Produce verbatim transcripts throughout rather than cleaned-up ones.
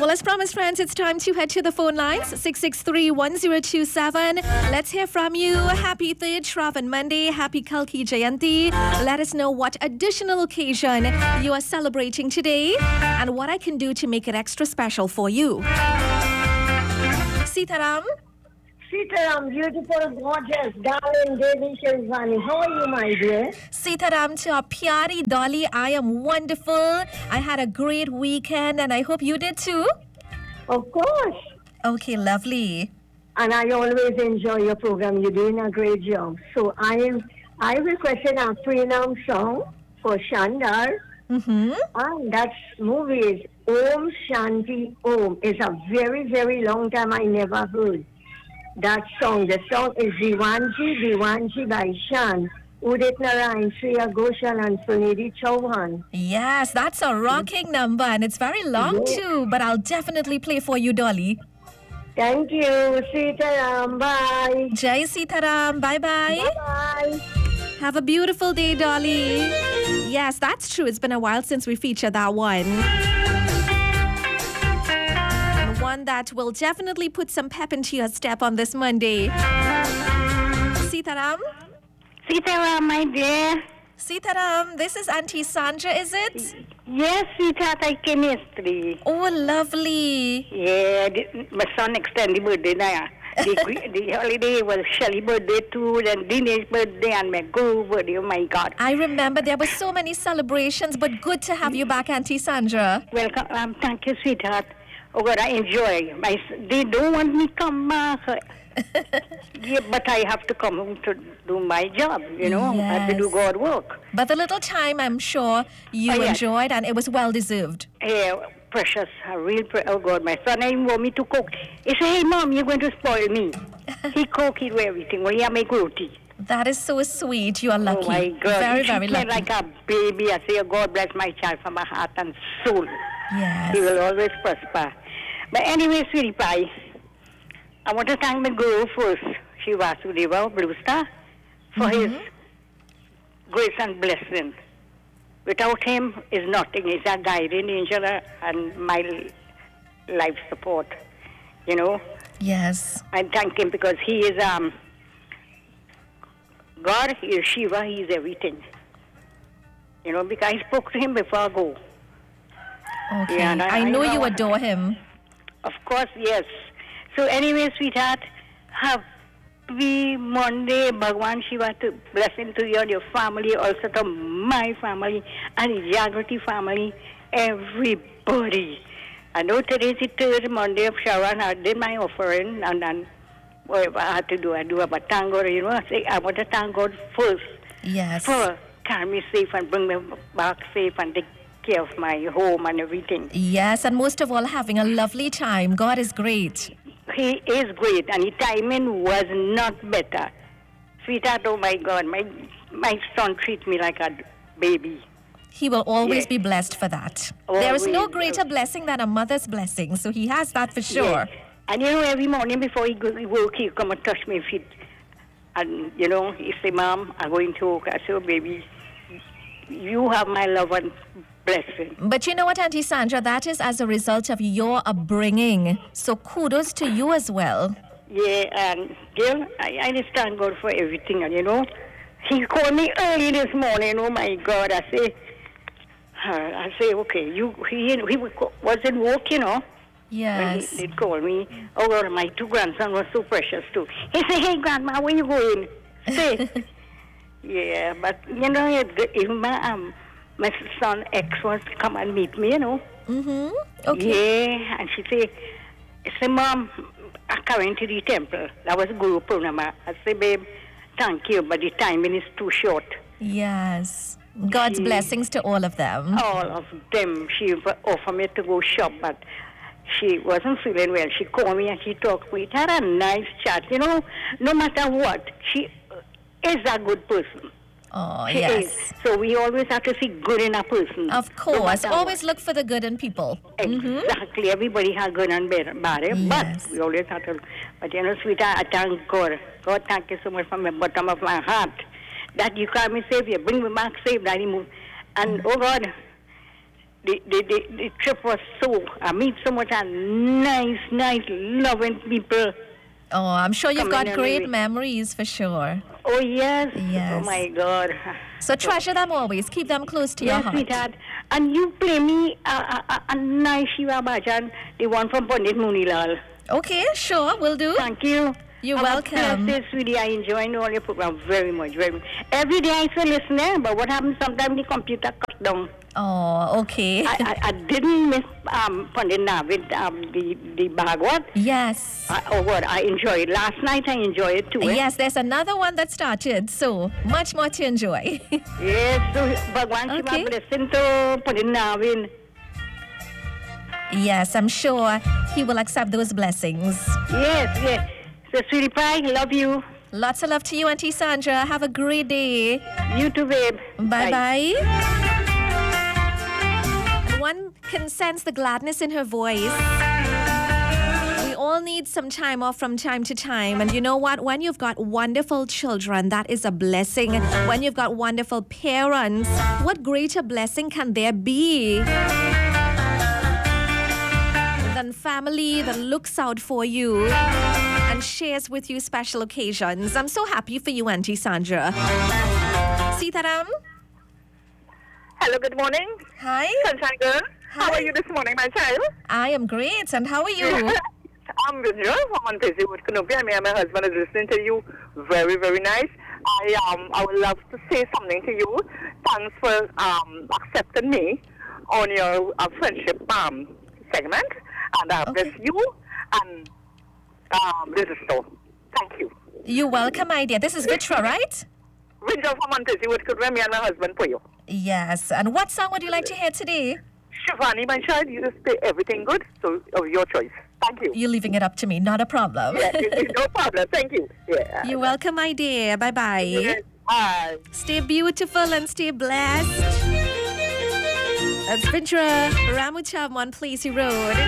Well, as promised, friends, it's time to head to the phone lines. six six three, one zero two seven. Let's hear from you. Happy third Shravan Monday. Happy Kalki Jayanti. Let us know what additional occasion you are celebrating today and what I can do to make it extra special for you. Sitaram? Sitaram, beautiful, gorgeous, darling Devi Shelvani. How are you, my dear? Sitaram to our Pyari Dolly. I am wonderful. I had a great weekend and I hope you did too. Of course. Okay, lovely. And I always enjoy your program. You're doing a great job. So I am. I requested a pre-noun song for Shandar. Mm-hmm. And that movie is Om Shanti Om. It's a very, very long time I never heard that song. The song is Diwanji, Diwanji by Shan, Udit Narayan, Shreya Ghoshal and Sunidhi Chauhan. Yes, that's a rocking number and it's very long Yeah. too, but I'll definitely play for you, Dolly. Thank you, Sitaram. Bye. Jai Sitaram. Bye-bye. Bye-bye. Have a beautiful day, Dolly. Yes, that's true. It's been a while since we featured that one. And one that will definitely put some pep into your step on this Monday. Sitaram? Sitaram, my dear. Sitaram, this is Auntie Sandra, is it? Yes, sweetheart, I came yesterday. Oh, lovely. Yeah, the, my son extended birthday now. The, the holiday was Shelly birthday too, and Dinesh's birthday, and my guru birthday. Oh my God! I remember there were so many celebrations, but good to have you back, Auntie Sandra. Welcome, um, thank you, sweetheart. Oh God, I enjoy. My, they don't want me to come back. Yeah, but I have to come home to do my job, you know. I have to do Yes. God work. But the little time, I'm sure you Oh, yes. enjoyed, and it was well deserved. Yeah, precious, a real pre- oh God, my son I want me to cook. He said, hey mom, you're going to spoil me. He cook, he do everything. Well, he make roti. That is so sweet. You are lucky. Oh my God. Very, he very treats me lucky. like a baby. I say, God bless my child from my heart and soul. Yes. He will always prosper. But anyway, sweetie pie, I want to thank my guru first, Shiva Sudeva Blue Star, for Mhm. his grace and blessing. Without him is nothing. He's a guiding angel and my life support. You know, Yes. I thank him because he is um God. He is Shiva. He is everything. You know, because I spoke to him before I go. Okay. Yeah, and I- I I know know- you adore him. Of course, yes. So anyway, sweetheart, happy Monday, Bhagwan Shiva, to blessing to you and your family, also to my family and the Jagrati family, everybody. I know today is the third Monday of Shravan. I did my offering, and then whatever I had to do, I do about thank God. You know, I say I want to thank God first Yes. for carry me safe and bring me back safe and take care of my home and everything. Yes, and most of all, having a lovely time. God is great. He is great, and his timing was not better. Sweetheart, oh my God, my my son treats me like a baby. He will always Yes. be blessed for that. There is no Always. greater blessing than a mother's blessing, so he has that for sure. Yes. And you know, every morning before he goes to work, he come and touch my feet. And, you know, he say, Mom, I'm going to work. I say, oh, baby, you have my love and blessing. But you know what, Auntie Sandra, that is as a result of your upbringing. So kudos to you as well. Yeah, and girl, I, I just thank God for everything. And, you know, he called me early this morning. Oh, my God. I say, uh, I say, okay, you, he, he wasn't work, you know. When Yes. he did call me, oh God, my two grandsons were so precious too. He said, hey grandma, where you going? Say, yeah, but you know, if my, um, my son ex wants to come and meet me, you know. Mm-hmm. Okay. Yeah, and she say, say, Mom, I'm coming to the temple. That was Guru Purnama. I say, babe, thank you, but the timing is too short. Yes. God's She- blessings to all of them. All of them, she offered me to go shop, but she wasn't feeling well. She called me and she talked with her. Had a nice chat. You know, no matter what, she is a good person. Oh, She yes. is. So we always have to see good in a person. Of no course. matter Always look for the good in people. what. Exactly. Everybody has good and bad, bad eh? Yes. But we always have to. But you know, sweetheart, I thank God. God, thank you so much from the bottom of my heart that you call me Savior. Bring me back safe, Daddy Moon. And oh God, the, the, the, the trip was so, I meet so much and nice, nice, loving people. Oh, I'm sure you've Coming got in great and- memories for sure. Oh, yes. Yes. Oh, my God. So treasure them always. Keep them close to your Yes, heart. sweetheart. And you play me a, a, a, a nice Shiva Bhajan, the one from Pandit Munilal. Okay, sure, will do. Thank you. You're Have a welcome. blessed day, sweetie. I enjoy all your program very much, very much. Every day I still listen, but what happens sometimes the computer cut down. Oh, okay. I, I, I didn't miss um, Pandit Navid, um, the, the Bhagavad. Yes. I, oh, God, I enjoyed it. Last night I enjoyed it too. eh? Yes, there's another one that started, so much more to enjoy. Yes, so Bhagwan Shiva Okay. blessing to Pandit Navid. Yes, I'm sure he will accept those blessings. Yes, yes. So, sweetie pie, love you. Lots of love to you, Auntie Sandra. Have a great day. You too, babe. Bye-bye. One can sense the gladness in her voice. We all need some time off from time to time. And you know what? When you've got wonderful children, that is a blessing. When you've got wonderful parents, what greater blessing can there be than family that looks out for you and shares with you special occasions? I'm so happy for you, Auntie Sandra. Sitaram? Hello, good morning. Hi. Sunshine girl. How Hi. are you this morning, my child? I am great. And how are you? I'm Vindra from Montezuma with Canopia. Me and my husband is listening to you. Very, very nice. I um I would love to say something to you. Thanks for um accepting me on your uh, friendship um segment. And I bless Okay. you and um this is so. Thank you. You're welcome, my dear. This is Vitra, right? Vindra from Montezuma with Canopia. Me and my husband for you. Yes. And what song would you like to hear today? Shivani, my child, you just play everything good. So of your choice. Thank you. You're leaving it up to me. Not a problem. Yeah, no problem. Thank you. Yeah. You're welcome, my dear. Bye-bye. Yes, bye. Stay beautiful and stay blessed. That's Vindra Ramucham on Placey Road.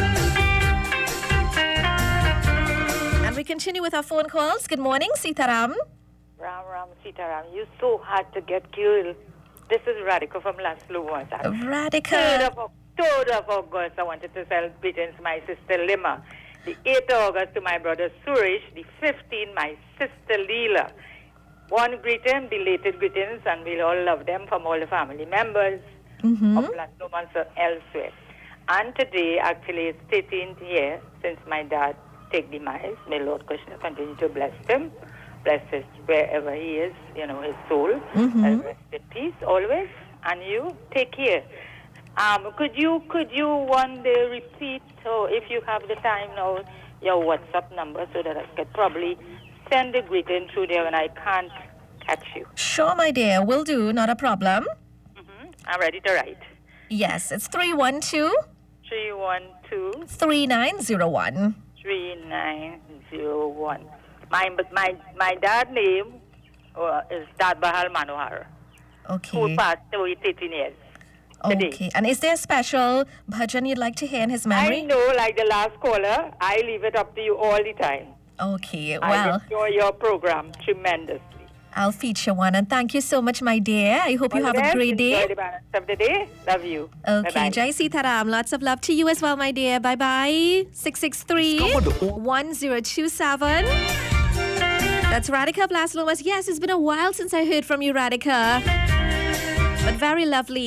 And we continue with our phone calls. Good morning, Sitaram. Ram Ram Sitaram, you so hard to get killed. This is Radhika from Laszlo once. third Radhika. of, Au- third of August, I wanted to celebrate greetings to my sister Lima. The eighth of August to my brother Suresh. The fifteenth, my sister Leela. One greeting, belated greetings, and we'll all love them from all the family members Mm-hmm. of Laszlo and elsewhere. And today, actually, is thirteenth year since my dad take demise. May Lord Krishna continue to bless him. Bless his wherever he is, you know, his soul. Mhm. And rest in peace always. And you take care. Um, could you could you one day repeat, or if you have the time now, your WhatsApp number so that I could probably send the greeting through there when I can't catch you. Sure, my dear. Will do. Not a problem. hmm I'm ready to write. Yes, it's three one two, Three one two three nine zero one. three nine zero one. My my my dad name uh, is Dad Bahal Manohar, who Okay. passed away thirteen years. today. Okay. And is there a special bhajan you'd like to hear in his memory? I know, like the last caller, I leave it up to you all the time. Okay. I Well, enjoy your program tremendously. I'll feature one. And thank you so much, my dear. I hope you All have the a best. great Enjoy day. the balance of the day. Love you. Okay, Bye-bye. Jai Sitaram. Lots of love to you as well, my dear. Bye bye. six six three, one zero two seven. That's Radhika Blaslomas. Yes, it's been a while since I heard from you, Radhika. But very lovely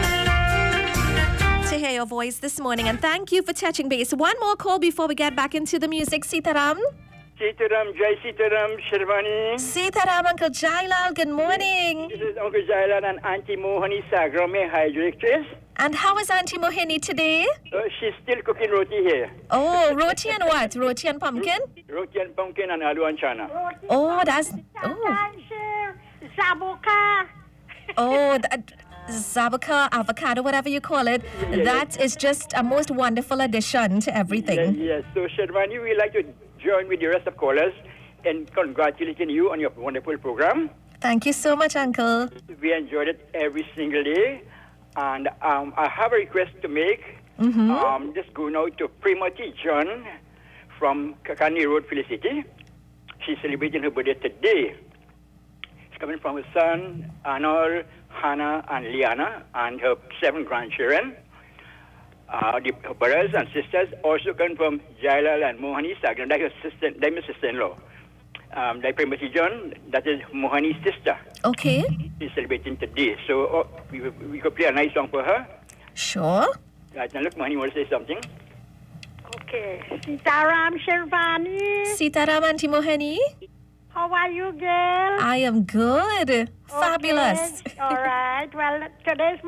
to hear your voice this morning. And thank you for touching base. One more call before we get back into the music. Sitaram. Sitaram, Jai Sitaram, Shirvani. Sitaram, Uncle Jailal. Good morning. This is Uncle Jailan and Auntie Mohani Sagrame, hydroactress. And how is Auntie Mohini today? Uh, she's still cooking roti here. Oh, roti and what? Roti and pumpkin? Roti and pumpkin and aloo and chana. Oh, that's... Oh. Zabuka. Oh, that, zabaka, avocado, whatever you call it. That is just a most wonderful addition to Yes, everything. yes. So, Shirvani, we'd like to join with the rest of callers in congratulating you on your wonderful program. Thank you so much, Uncle. We enjoyed it every single day. And um, I have a request to make. Mm-hmm. Um, just going out to Primati John from Kakani Road, Felicity. She's celebrating her birthday today. It's coming from her son, Arnold, Hannah, and Liana, and her seven grandchildren. Uh, the brothers and sisters also come from Jailal and Mohani Sagam. That's her sister, that's my sister-in-law. Um, like Primati John, that is Mohani's sister. Okay. She's celebrating today. So oh, we, we could play a nice song for her. Sure. Right, now look, Mohani wants to say something. Okay. Sitaram Shervani. Sitaram Auntie Mohani. How are you, girl? I am good. Fabulous. Okay. All right. Well, today's